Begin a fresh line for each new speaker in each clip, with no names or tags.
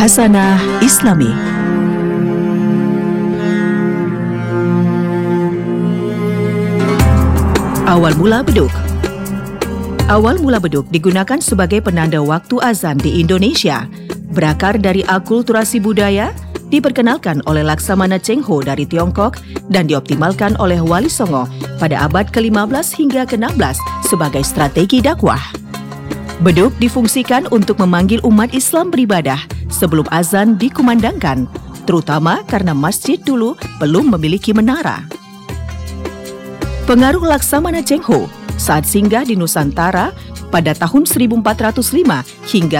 Hasanah Islami. Awal mula beduk. Awal mula beduk digunakan sebagai penanda waktu azan di Indonesia. Berakar dari akulturasi budaya, diperkenalkan oleh Laksamana Cheng Ho dari Tiongkok dan dioptimalkan oleh Wali Songo pada abad ke-15 hingga ke-16 sebagai strategi dakwah. Beduk difungsikan untuk memanggil umat Islam beribadah sebelum azan dikumandangkan, terutama karena masjid dulu belum memiliki menara. Pengaruh Laksamana Cheng Ho saat singgah di Nusantara pada tahun 1405 hingga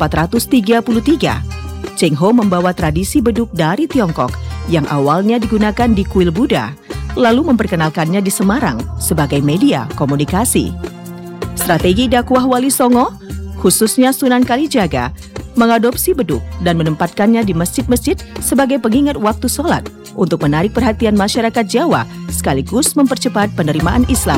1433. Cheng Ho membawa tradisi beduk dari Tiongkok yang awalnya digunakan di kuil Buddha, lalu memperkenalkannya di Semarang sebagai media komunikasi. Strategi dakwah Wali Songo, khususnya Sunan Kalijaga, mengadopsi beduk dan menempatkannya di masjid-masjid sebagai pengingat waktu sholat untuk menarik perhatian masyarakat Jawa sekaligus mempercepat penerimaan Islam.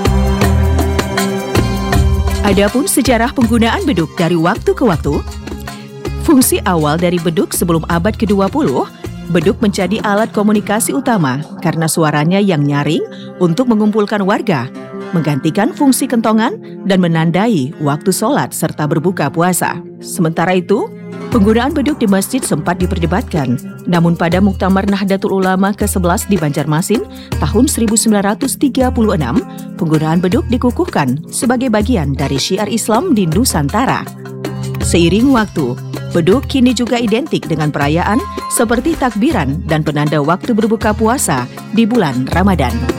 Adapun sejarah penggunaan beduk dari waktu ke waktu, fungsi awal dari beduk sebelum abad ke-20, beduk menjadi alat komunikasi utama karena suaranya yang nyaring untuk mengumpulkan warga, menggantikan fungsi kentongan dan menandai waktu sholat serta berbuka puasa. Sementara itu, penggunaan beduk di masjid sempat diperdebatkan. Namun pada Muktamar Nahdlatul Ulama ke-11 di Banjarmasin tahun 1936, penggunaan beduk dikukuhkan sebagai bagian dari syiar Islam di Nusantara. Seiring waktu, beduk kini juga identik dengan perayaan seperti takbiran dan penanda waktu berbuka puasa di bulan Ramadan.